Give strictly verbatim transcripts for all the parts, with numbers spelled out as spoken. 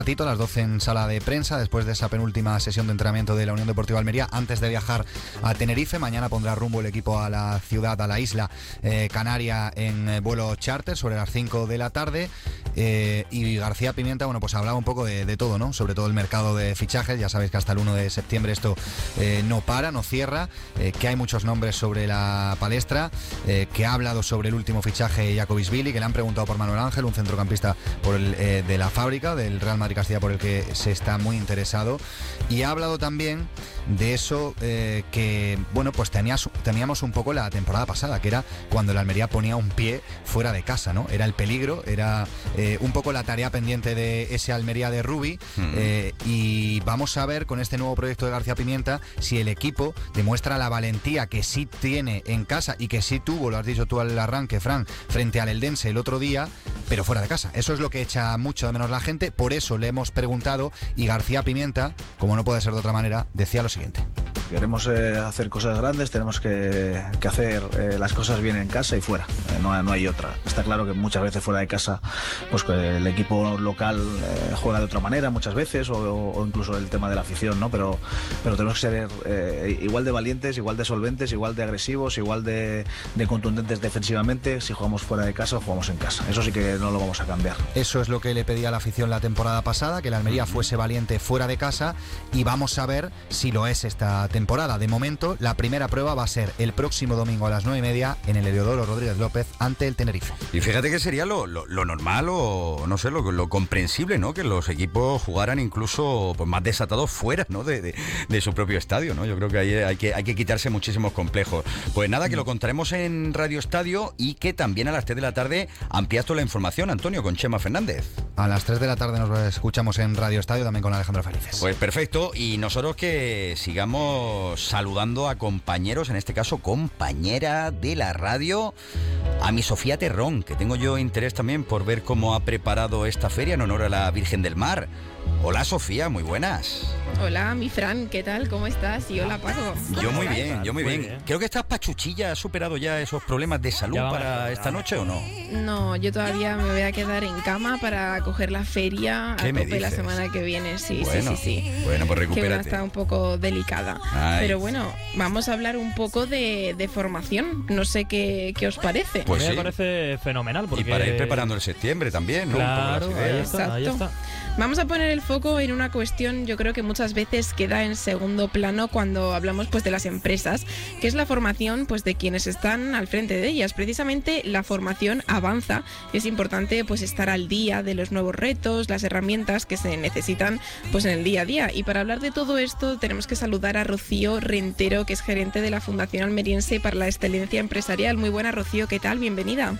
ratito, a las doce en sala de prensa, después de esa penúltima sesión de entrenamiento de la Unión Deportiva Almería, antes de viajar a Tenerife. Mañana pondrá rumbo el equipo a la ciudad, a la isla eh, canaria, en eh, vuelo charter sobre las cinco de la tarde. Eh, y García Pimienta, bueno, pues hablaba un poco de, de todo, ¿no? Sobre todo el mercado de fichajes. Ya sabéis que hasta el uno de septiembre esto eh, no para, no cierra, eh, que hay muchos nombres sobre la palestra, eh, que ha hablado sobre el último fichaje Jacobisvili, que le han preguntado por Manuel Ángel, un centrocampista por el, eh, de la Fábrica, del Real Madrid Castilla, por el que se está muy interesado. Y ha hablado también de eso eh, que, bueno, pues tenías, teníamos un poco la temporada pasada, que era cuando el Almería ponía un pie fuera de casa, ¿no? Era el peligro, era eh, un poco la tarea pendiente de ese Almería de Rubi. Mm. eh, y vamos a ver con este nuevo proyecto de García Pimienta si el equipo demuestra la valentía que sí tiene en casa y que sí tuvo, lo has dicho tú al arranque, Fran, frente al Eldense el otro día, pero fuera de casa. Eso es lo que echa mucho de menos la gente, por eso le hemos preguntado, y García Pimienta, como no puede ser de otra manera, decía lo siguiente. Queremos eh, hacer cosas grandes, tenemos que, que hacer eh, las cosas bien en casa y fuera, eh, no, no hay otra. Está claro que muchas veces fuera de casa pues que el equipo local eh, juega de otra manera muchas veces, o, o incluso el tema de la afición, ¿no? Pero, pero tenemos que ser eh, igual de valientes, igual de solventes, igual de agresivos, igual de, de contundentes defensivamente si jugamos fuera de casa o jugamos en casa. Eso sí que no lo vamos a cambiar. Eso es lo que le pedía a la afición la temporada pasada, que la Almería fuese valiente fuera de casa, y vamos a ver si lo es esta temporada. temporada. De momento, la primera prueba va a ser el próximo domingo a las nueve y media en el Heliodoro Rodríguez López ante el Tenerife. Y fíjate que sería lo, lo, lo normal o no sé, lo, lo comprensible, ¿no? Que los equipos jugaran incluso pues, más desatados fuera, ¿no? De, de, de su propio estadio, ¿no? Yo creo que ahí hay que, hay que quitarse muchísimos complejos. Pues nada, que lo contaremos en Radio Estadio y que también a las tres de la tarde amplías toda la información, Antonio, con Chema Fernández. A las tres de la tarde nos escuchamos en Radio Estadio también con Alejandro Felices. Pues perfecto, y nosotros que sigamos saludando a compañeros, en este caso compañera de la radio, a mi Sofía Terrón, que tengo yo interés también por ver cómo ha preparado esta feria en honor a la Virgen del Mar. Hola Sofía, muy buenas. Hola, mi Fran, ¿qué tal? ¿Cómo estás? Y hola Paco. Yo muy bien, yo muy bien. Creo que estás pachuchilla, ¿has superado ya esos problemas de salud para esta noche o no? No, yo todavía me voy a quedar en cama para coger la feria a tope la semana que viene. Sí, bueno, sí, sí, sí. Bueno, pues recupérate. Que está un poco delicada. Ay. Pero bueno, vamos a hablar un poco de, de formación. No sé qué, qué os parece. Pues a mí sí. me parece fenomenal. Porque... Y para ir preparando el septiembre también, ¿no? Claro, un poco las ahí ideas. está, ahí está. Vamos a poner el foco en una cuestión, yo creo que muchas veces queda en segundo plano cuando hablamos pues de las empresas, que es la formación pues de quienes están al frente de ellas. Precisamente la formación avanza y es importante pues estar al día de los nuevos retos, las herramientas que se necesitan pues en el día a día. Y para hablar de todo esto tenemos que saludar a Rocío Rentero, que es gerente de la Fundación Almeriense para la Excelencia Empresarial. Muy buena, Rocío, ¿qué tal? Bienvenida.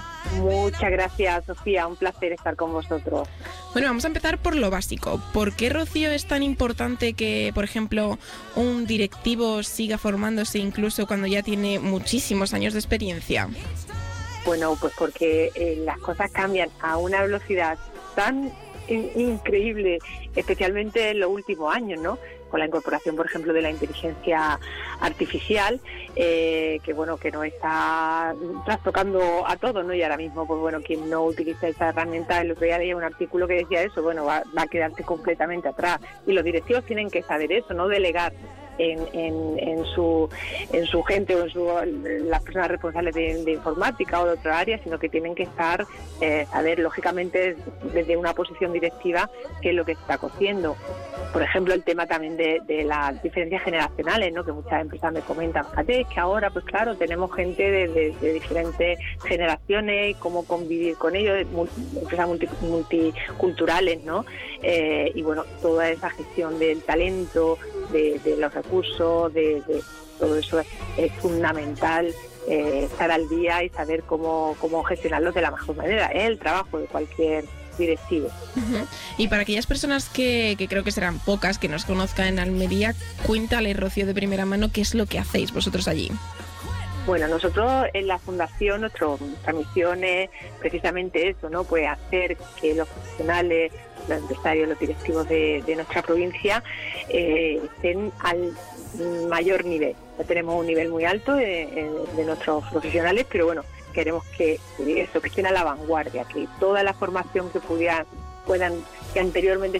Muchas gracias, Sofía, un placer estar con vosotros. Bueno, vamos a empezar por lo básico. ¿Por qué, Rocío, es tan importante que, por ejemplo, un directivo siga formándose incluso cuando ya tiene muchísimos años de experiencia? Bueno, pues porque eh, las cosas cambian a una velocidad tan in- increíble, especialmente en los últimos años, ¿no? Con la incorporación, por ejemplo, de la inteligencia artificial, eh, que bueno, que nos está trastocando a todos, ¿no? Y ahora mismo, pues bueno, quien no utiliza esa herramienta, el otro día leía un artículo que decía eso, bueno, va, va a quedarse completamente atrás. Y los directivos tienen que saber eso, no delegar en, en, en su en su gente o en su, las personas responsables de, de informática o de otra área, sino que tienen que estar, eh, saber, lógicamente, desde una posición directiva, qué es lo que se está cociendo. Por ejemplo, el tema también de, de las diferencias generacionales, ¿no? Que muchas empresas me comentan, fíjate, es que ahora, pues claro, tenemos gente de, de, de diferentes generaciones, cómo convivir con ellos, empresas multi, multiculturales, ¿no? Eh, y bueno, toda esa gestión del talento, de, de los recursos, de, de todo eso es, es fundamental. Eh, estar al día y saber cómo, cómo gestionarlos de la mejor manera. Es el trabajo de cualquier directivo. Uh-huh. Y para aquellas personas que, que creo que serán pocas, que nos conozcan en Almería, cuéntale, Rocío, de primera mano, qué es lo que hacéis vosotros allí. Bueno, nosotros en la Fundación, nuestro, nuestra misión es precisamente eso, ¿no? Pues hacer que los profesionales, los empresarios, los directivos de, de nuestra provincia eh, estén al mayor nivel. Ya tenemos un nivel muy alto de, de nuestros profesionales, pero bueno, queremos que eso, que estén a la vanguardia, que toda la formación que pudieran, puedan que anteriormente